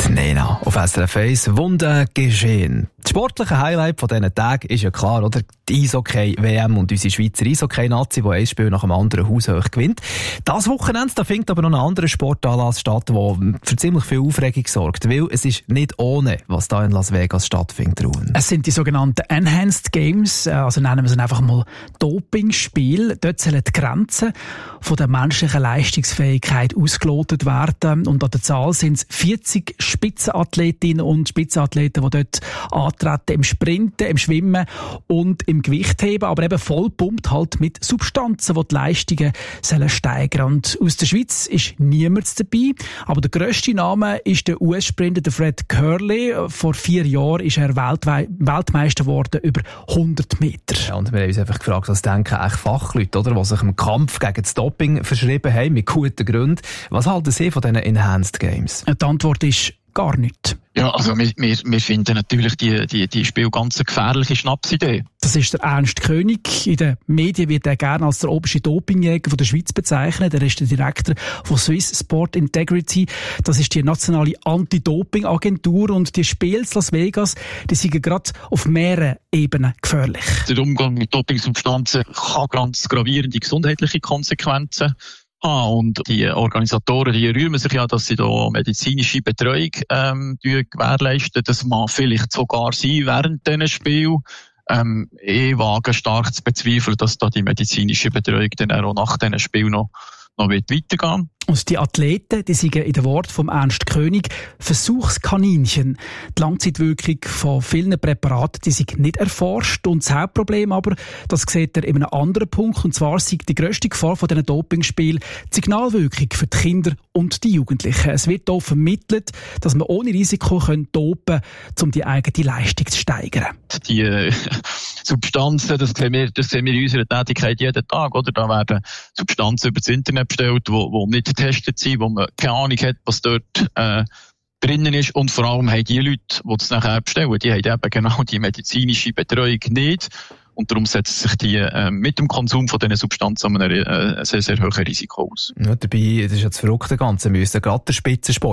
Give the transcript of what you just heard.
Nena auf SRF 1, Wunder geschehen. Das sportliche Highlight von diesen Tagen ist ja klar, oder? Die Eishockey-WM und unsere Schweizer Eishockey-Nazi, die ein Spiel nach dem anderen haushoch gewinnt. Das Wochenende, da findet aber noch ein anderer Sportanlass statt, der für ziemlich viel Aufregung sorgt. Weil es ist nicht ohne, was da in Las Vegas stattfindet, Ruhen. Es sind die sogenannten Enhanced Games, also nennen wir es einfach mal Dopingspiel. Dort sollen die Grenzen von der menschlichen Leistungsfähigkeit ausgelotet werden. Und an der Zahl sind es 40 Spitzenathletinnen und Spitzenathleten, die dort antreten im Sprinten, im Schwimmen und im Gewichtheben, aber eben vollpumpt halt mit Substanzen, die die Leistungen sollen steigern. Und aus der Schweiz ist niemand dabei, aber der grösste Name ist der US-Sprinter Fred Kerley. Vor 4 Jahren ist er Weltmeister geworden über 100 Meter. Ja, und wir haben uns einfach gefragt, was denken eigentlich Fachleute, oder, die sich im Kampf gegen das Doping verschrieben haben, mit guten Gründen. Was halten Sie von diesen Enhanced Games? Die Antwort ist gar nichts. Ja, also wir finden natürlich die Spiel ganz eine gefährliche Schnapsidee. Das ist der Ernst König. In den Medien wird er gerne als der oberste Dopingjäger von der Schweiz bezeichnet. Er ist der Direktor von Swiss Sport Integrity. Das ist die nationale Anti-Doping-Agentur. Und die Spiele in Las Vegas, die sind gerade auf mehreren Ebenen gefährlich. Der Umgang mit Dopingsubstanzen kann ganz gravierende gesundheitliche Konsequenzen. Und die Organisatoren, die rühmen sich ja, dass sie da medizinische Betreuung gewährleisten. Das mag vielleicht sogar sein während diesen Spielen. Ich wage stark zu bezweifeln, dass da die medizinische Betreuung dann auch nach diesen Spielen noch weitergehen. Und die Athleten, die sind in den Worten von Ernst König Versuchskaninchen. Die Langzeitwirkung von vielen Präparaten, die sind nicht erforscht. Und das Hauptproblem aber, das sieht er in einem anderen Punkt, und zwar ist die grösste Gefahr von diesen Dopingspielen die Signalwirkung für die Kinder und die Jugendlichen. Es wird hier vermittelt, dass man ohne Risiko dopen kann, um die eigene Leistung zu steigern. Die Substanzen, das sehen wir in unserer Tätigkeit jeden Tag, oder? Da werden Substanzen über das Internet bestellt, die nicht getestet sind, wo man keine Ahnung hat, was dort drinnen ist. Und vor allem haben die Leute, die das nachher bestellen, die haben eben genau die medizinische Betreuung nicht. Und darum setzen sich die mit dem Konsum von diesen Substanzen ein sehr, sehr hohes Risiko aus. Ja, dabei, das ist ja das Verrückte Ganze, müssen gerade der Spitzensport